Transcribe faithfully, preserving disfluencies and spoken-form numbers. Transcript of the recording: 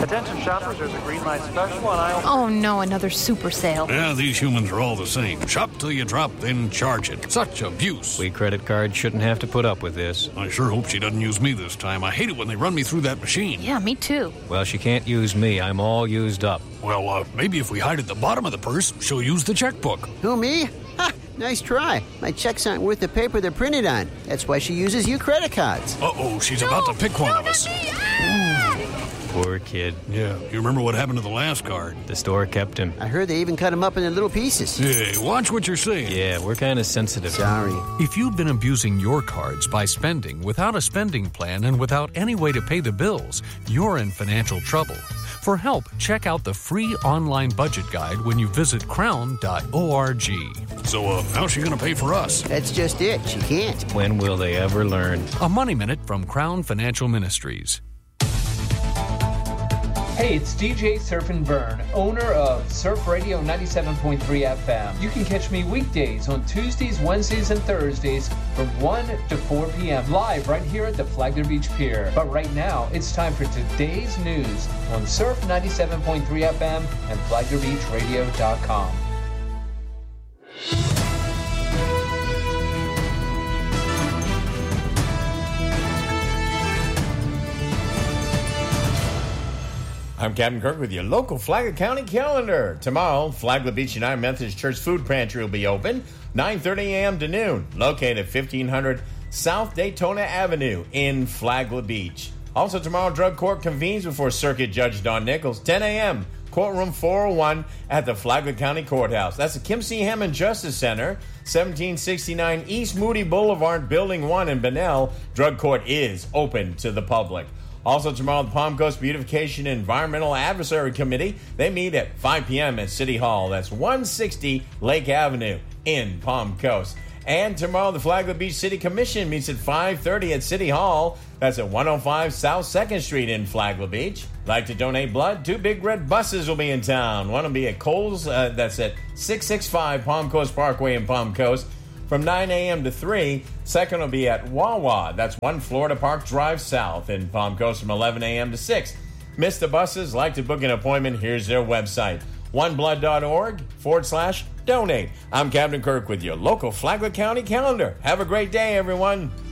Attention shoppers, there's a green light special on aisle... Oh no, another super sale. Yeah, these humans are all the same. Shop till you drop, then charge it. Such abuse. We credit cards shouldn't have to put up with this. I sure hope she doesn't use me this time. I hate it when they run me through that machine. Yeah, me too. Well, she can't use me. I'm all used up. Well, uh, maybe if we hide at the bottom of the purse, she'll use the checkbook. Who, me? Ha! Nice try. My checks aren't worth the paper they're printed on. That's why she uses you credit cards. Uh-oh, she's no, about to pick one no, of us. Poor kid. Yeah, you remember what happened to the last card? The store kept him. I heard they even cut him up into little pieces. Hey, watch what you're saying. Yeah, we're kind of sensitive. Sorry. If you've been abusing your cards by spending without a spending plan and without any way to pay the bills, you're in financial trouble. For help, check out the free online budget guide when you visit crown dot org. So, uh, how's she going to pay for us? That's just it. She can't. When will they ever learn? A Money Minute from Crown Financial Ministries. Hey, it's D J Surf and Burn, owner of Surf Radio ninety-seven point three F M. You can catch me weekdays on Tuesdays, Wednesdays, and Thursdays from one to four p.m. live right here at the Flagler Beach Pier. But right now, it's time for today's news on Surf ninety-seven point three F M and flagler beach radio dot com. I'm Captain Kirk with your local Flagler County calendar. Tomorrow, Flagler Beach United Methodist Church Food Pantry will be open nine thirty a.m. to noon, located at fifteen hundred South Daytona Avenue in Flagler Beach. Also tomorrow, Drug Court convenes before Circuit Judge Don Nichols, ten a.m., courtroom four oh one at the Flagler County Courthouse. That's the Kim C. Hammond Justice Center, seventeen sixty-nine East Moody Boulevard, Building one in Bunnell. Drug Court is open to the public. Also tomorrow, the Palm Coast Beautification Environmental Advisory Committee, they meet at five p.m. at City Hall. That's one sixty Lake Avenue in Palm Coast. And tomorrow, the Flagler Beach City Commission meets at five thirty at City Hall. That's at one oh five South second Street in Flagler Beach. Like to donate blood? Two big red buses will be in town. One will be at Coles, uh, that's at six sixty-five Palm Coast Parkway in Palm Coast, from nine a.m. to three. Second will be at Wawa. That's one Florida Park Drive South in Palm Coast from eleven a.m. to six. Miss the buses? Like to book an appointment? Here's their website, oneblood.org forward slash donate. I'm Captain Kirk with your local Flagler County calendar. Have a great day, everyone.